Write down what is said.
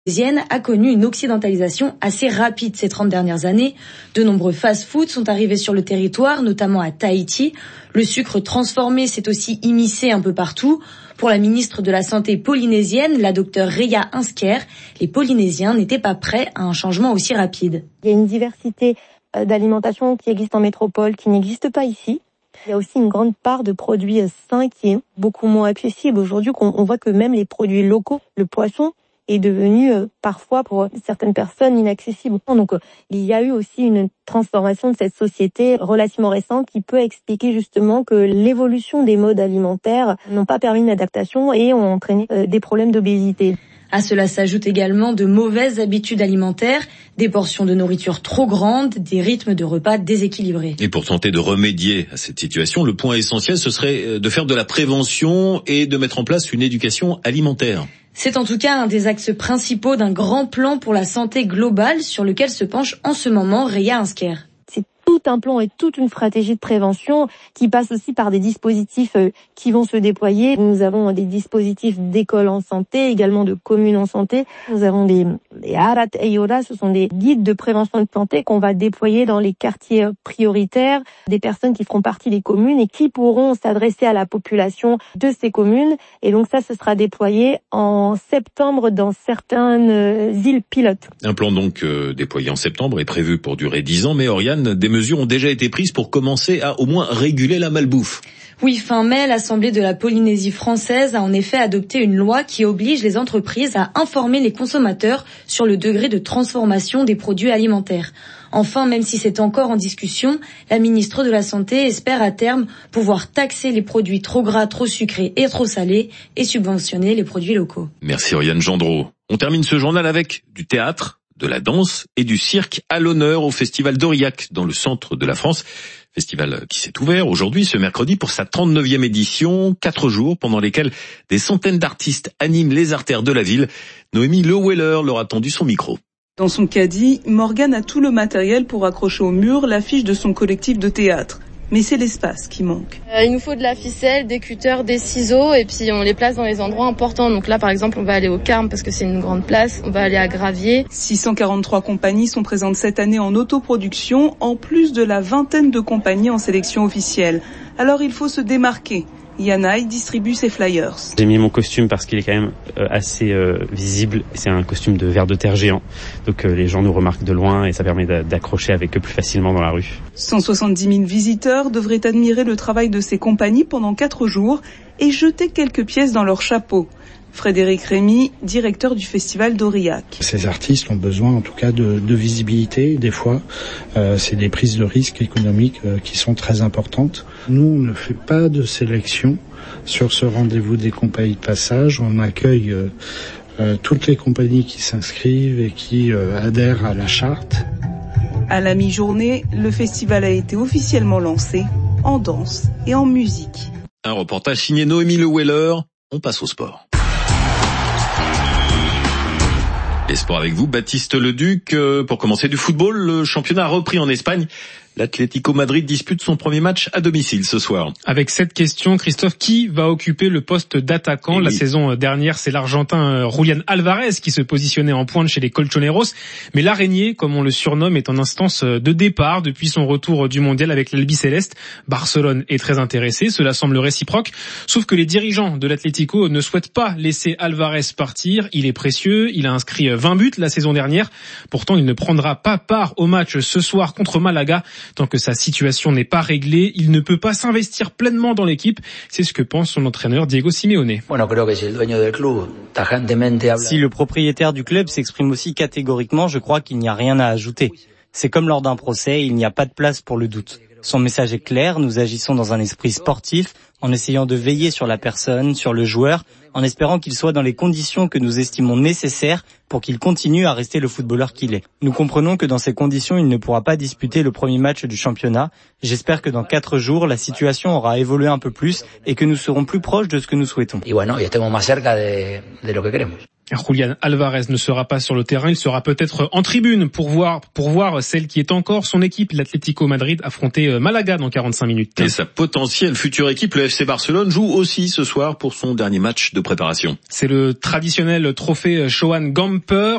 A connu une occidentalisation assez rapide ces 30 dernières années. De nombreux fast-foods sont arrivés sur le territoire, notamment à Tahiti. Le sucre transformé s'est aussi immiscé un peu partout. Pour la ministre de la Santé polynésienne, la docteure Rhea Insker, les Polynésiens n'étaient pas prêts à un changement aussi rapide. Il y a une diversité d'alimentation qui existe en métropole, qui n'existe pas ici. Il y a aussi une grande part de produits sains qui est beaucoup moins accessible. Aujourd'hui, on voit que même les produits locaux, le poisson, est devenu parfois pour certaines personnes inaccessible. Donc il y a eu aussi une transformation de cette société relativement récente qui peut expliquer justement que l'évolution des modes alimentaires n'ont pas permis une adaptation et ont entraîné des problèmes d'obésité. À cela s'ajoutent également de mauvaises habitudes alimentaires, des portions de nourriture trop grandes, des rythmes de repas déséquilibrés. Et pour tenter de remédier à cette situation, le point essentiel, ce serait de faire de la prévention et de mettre en place une éducation alimentaire. C'est en tout cas un des axes principaux d'un grand plan pour la santé globale sur lequel se penche en ce moment Rhea Insker. C'est tout un plan et toute une stratégie de prévention qui passe aussi par des dispositifs qui vont se déployer. Nous avons des dispositifs d'écoles en santé, également de communes en santé. Nous avons des Arat Eyora, ce sont des guides de prévention de santé qu'on va déployer dans les quartiers prioritaires, des personnes qui feront partie des communes et qui pourront s'adresser à la population de ces communes. Et donc ça, ce sera déployé en septembre dans certaines îles pilotes. Un plan donc déployé en septembre est prévu pour durer 10 ans, mais Oriane, des mesures ont déjà été prises pour commencer à au moins réguler la malbouffe. Oui, fin mai, l'Assemblée de la Polynésie française a en effet adopté une loi qui oblige les entreprises à informer les consommateurs sur le degré de transformation des produits alimentaires. Enfin, même si c'est encore en discussion, la ministre de la Santé espère à terme pouvoir taxer les produits trop gras, trop sucrés et trop salés et subventionner les produits locaux. Merci Oriane Gendreau. On termine ce journal avec du théâtre, de la danse et du cirque à l'honneur au Festival d'Aurillac dans le centre de la France. Festival qui s'est ouvert aujourd'hui, ce mercredi, pour sa 39e édition. 4 jours pendant lesquels des centaines d'artistes animent les artères de la ville. Noémie Leweller leur a tendu son micro. Dans son caddie, Morgane a tout le matériel pour accrocher au mur l'affiche de son collectif de théâtre. Mais c'est l'espace qui manque. Il nous faut de la ficelle, des cutters, des ciseaux et puis on les place dans les endroits importants. Donc là, par exemple, on va aller au Carme parce que c'est une grande place. On va aller à Gravier. 643 compagnies sont présentes cette année en autoproduction, en plus de la vingtaine de compagnies en sélection officielle. Alors il faut se démarquer. Yanaï distribue ses flyers. J'ai mis mon costume parce qu'il est quand même assez visible. C'est un costume de ver de terre géant. Donc les gens nous remarquent de loin et ça permet d'accrocher avec eux plus facilement dans la rue. 170 000 visiteurs devraient admirer le travail de ces compagnies pendant 4 jours et jeter quelques pièces dans leur chapeau. Frédéric Rémy, directeur du Festival d'Aurillac. Ces artistes ont besoin en tout cas de visibilité. Des fois, c'est des prises de risques économiques qui sont très importantes. Nous, on ne fait pas de sélection sur ce rendez-vous des compagnies de passage. On accueille toutes les compagnies qui s'inscrivent et qui adhèrent à la charte. À la mi-journée, le festival a été officiellement lancé en danse et en musique. Un reportage signé Noémie Leweller. On passe au sport. Les sports avec vous, Baptiste Leduc. Pour commencer, du football, le championnat a repris en Espagne. L'Atlético Madrid dispute son premier match à domicile ce soir. Avec cette question, Christophe, qui va occuper le poste d'attaquant? La saison dernière, c'est l'Argentin Julián Alvarez qui se positionnait en pointe chez les Colchoneros. Mais l'araignée, comme on le surnomme, est en instance de départ depuis son retour du mondial avec l'Albiceleste. Barcelone est très intéressé, cela semble réciproque. Sauf que les dirigeants de l'Atlético ne souhaitent pas laisser Alvarez partir. Il est précieux, il a inscrit 20 buts la saison dernière. Pourtant, il ne prendra pas part au match ce soir contre Malaga. Tant que sa situation n'est pas réglée, il ne peut pas s'investir pleinement dans l'équipe. C'est ce que pense son entraîneur Diego Simeone. Si le propriétaire du club s'exprime aussi catégoriquement, je crois qu'il n'y a rien à ajouter. C'est comme lors d'un procès, il n'y a pas de place pour le doute. Son message est clair, nous agissons dans un esprit sportif, en essayant de veiller sur la personne, sur le joueur, en espérant qu'il soit dans les conditions que nous estimons nécessaires pour qu'il continue à rester le footballeur qu'il est. Nous comprenons que dans ces conditions, il ne pourra pas disputer le premier match du championnat. J'espère que dans 4 jours, la situation aura évolué un peu plus et que nous serons plus proches de ce que nous souhaitons. Julián Alvarez ne sera pas sur le terrain, il sera peut-être en tribune pour voir celle qui est encore son équipe, l'Atlético Madrid, affronter Malaga dans 45 minutes. Et sa potentielle future équipe, le FC Barcelone, joue aussi ce soir pour son dernier match de préparation. C'est le traditionnel trophée Joan Gamper.